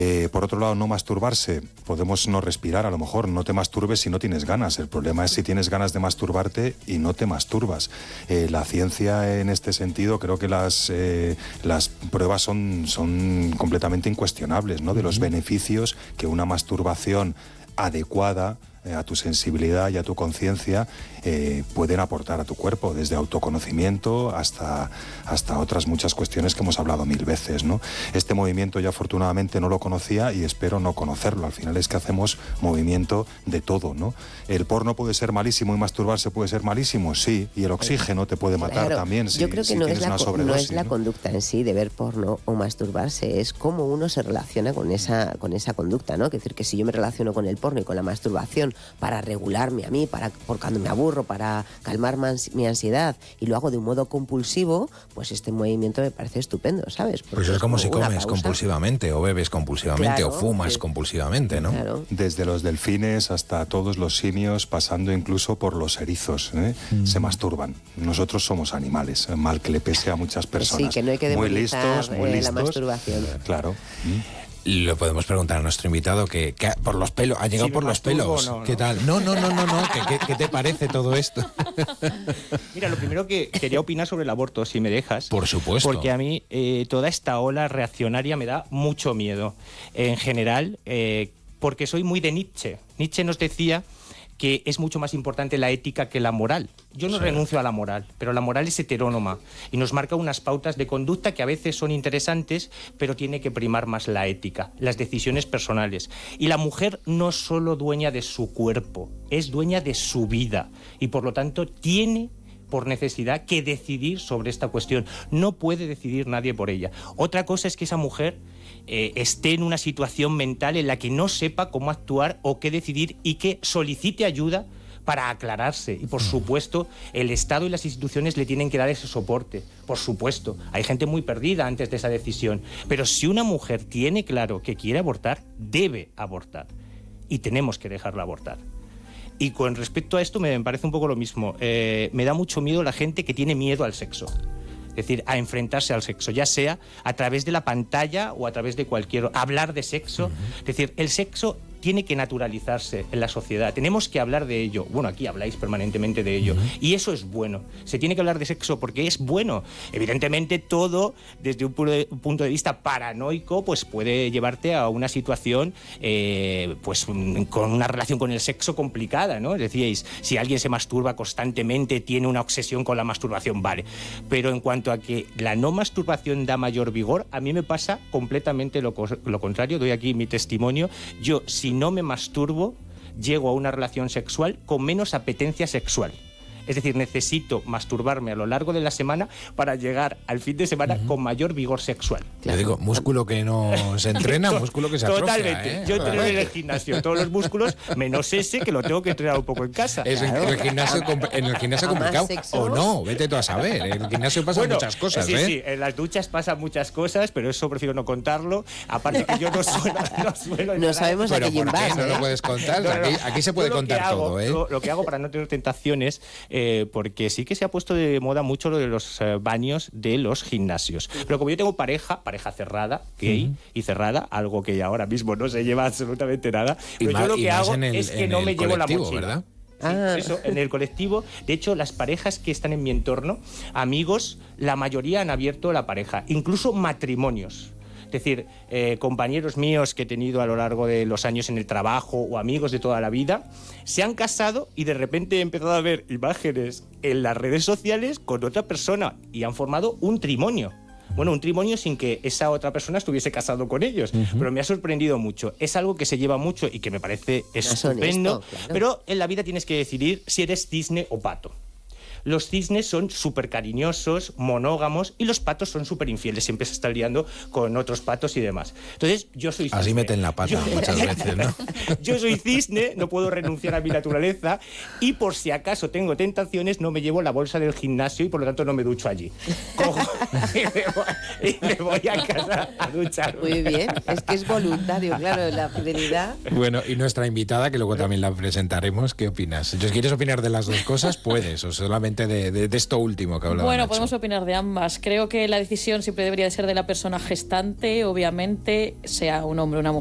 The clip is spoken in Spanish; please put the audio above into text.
Por otro lado, no masturbarse. Podemos no respirar, a lo mejor. No te masturbes si no tienes ganas. El problema es si tienes ganas de masturbarte y no te masturbas. La ciencia en este sentido, creo que las pruebas son completamente incuestionables, ¿no? De los beneficios que una masturbación adecuada a tu sensibilidad y a tu conciencia pueden aportar a tu cuerpo, desde autoconocimiento hasta otras muchas cuestiones que hemos hablado 1000 veces, ¿no? Este movimiento yo afortunadamente no lo conocía y espero no conocerlo. Al final es que hacemos movimiento de todo, ¿no? El porno puede ser malísimo y masturbarse puede ser malísimo, sí, y el oxígeno te puede matar también. Yo creo que no es la conducta en sí de ver porno o masturbarse, es cómo uno se relaciona con esa conducta, ¿no? Es decir, que si yo me relaciono con el porno y con la masturbación para regularme a mí, por cuando me aburro, para calmar mi ansiedad, y lo hago de un modo compulsivo, pues este movimiento me parece estupendo, ¿sabes? Porque pues es como si comes compulsivamente, o bebes compulsivamente, o fumas compulsivamente, ¿no? Claro. Desde los delfines hasta todos los simios, pasando incluso por los erizos, se masturban. Nosotros somos animales, mal que le pese a muchas personas. Sí, que no hay que demonizar muy listos. La masturbación. Claro. Lo podemos preguntar a nuestro invitado que por los pelos, ha llegado por los pelos. No. ¿Qué tal? No. ¿Qué te parece todo esto? Mira, lo primero que quería opinar sobre el aborto, si me dejas. Por supuesto. Porque a mí toda esta ola reaccionaria me da mucho miedo. En general, porque soy muy de Nietzsche. Nietzsche nos decía que es mucho más importante la ética que la moral. Yo no renuncio a la moral, pero la moral es heterónoma y nos marca unas pautas de conducta que a veces son interesantes, pero tiene que primar más la ética, las decisiones personales. Y la mujer no es solo dueña de su cuerpo, es dueña de su vida y por lo tanto tiene por necesidad que decidir sobre esta cuestión. No puede decidir nadie por ella. Otra cosa es que esa mujer esté en una situación mental en la que no sepa cómo actuar o qué decidir y que solicite ayuda para aclararse. Y por supuesto, el Estado y las instituciones le tienen que dar ese soporte. Por supuesto, hay gente muy perdida antes de esa decisión. Pero si una mujer tiene claro que quiere abortar, debe abortar. Y tenemos que dejarla abortar. Y con respecto a esto me parece un poco lo mismo. Me da mucho miedo la gente que tiene miedo al sexo. Es decir, a enfrentarse al sexo, ya sea a través de la pantalla o a través de hablar de sexo. Es decir, el sexo tiene que naturalizarse en la sociedad. Tenemos que hablar de ello. Bueno, aquí habláis permanentemente de ello. Y eso es bueno. Se tiene que hablar de sexo porque es bueno. Evidentemente, todo, desde un punto de vista paranoico, pues puede llevarte a una situación pues con una relación con el sexo complicada, ¿no? Decíais, si alguien se masturba constantemente, tiene una obsesión con la masturbación, vale. Pero en cuanto a que la no masturbación da mayor vigor, a mí me pasa completamente lo contrario. Doy aquí mi testimonio. Yo, si no me masturbo, llego a una relación sexual con menos apetencia sexual. Es decir, necesito masturbarme a lo largo de la semana para llegar al fin de semana con mayor vigor sexual. Te digo, músculo que no se entrena, músculo que se atrofia. Totalmente. Yo entreno en el gimnasio todos los músculos, menos ese, que lo tengo que entrenar un poco en casa. Es en el gimnasio complicado. O no, vete tú a saber. En el gimnasio pasan muchas cosas, Sí, en las duchas pasan muchas cosas, pero eso prefiero no contarlo. Aparte que yo no suelo no sabemos a qué ¿Por qué no lo puedes contar? Aquí se puede contar todo, ¿eh? Lo que hago para no tener tentaciones, porque sí que se ha puesto de moda mucho lo de los baños de los gimnasios. Pero como yo tengo pareja cerrada, gay y cerrada, algo que ahora mismo no se lleva absolutamente nada, pero yo lo que hago es que no me llevo la mochila. ¿Verdad? Sí, eso, en el colectivo. De hecho, las parejas que están en mi entorno, amigos, la mayoría han abierto la pareja, incluso matrimonios. Es decir, compañeros míos que he tenido a lo largo de los años en el trabajo o amigos de toda la vida, se han casado y de repente he empezado a ver imágenes en las redes sociales con otra persona y han formado un trimonio. Bueno, un trimonio sin que esa otra persona estuviese casado con ellos, pero me ha sorprendido mucho. Es algo que se lleva mucho y que me parece estupendo, claro. Pero en la vida tienes que decidir si eres cisne o pato. Los cisnes son súper cariñosos, monógamos, y los patos son súper infieles, siempre se están liando con otros patos y demás. Entonces, yo soy cisne. Así meten la pata muchas veces, ¿no? Yo soy cisne, no puedo renunciar a mi naturaleza, y por si acaso tengo tentaciones, no me llevo la bolsa del gimnasio y por lo tanto no me ducho allí. Cojo y me voy a casa a duchar. Muy bien, es que es voluntario, claro, la fidelidad. Bueno, y nuestra invitada, que luego también la presentaremos, ¿qué opinas? Si quieres opinar de las dos cosas, puedes, o solamente rápidamente de esto último que hablaba. Bueno, Nacho. podemos opinar de ambas. Creo que la decisión siempre debería de ser de la persona gestante, obviamente, sea un hombre o una mujer.